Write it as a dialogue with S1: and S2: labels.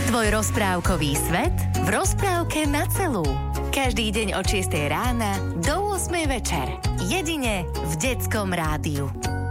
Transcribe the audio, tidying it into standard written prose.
S1: Tvoj rozprávkový svet v rozprávke na celú. Každý deň od 6 rána do 8 večer. Jedine v Detskom rádiu.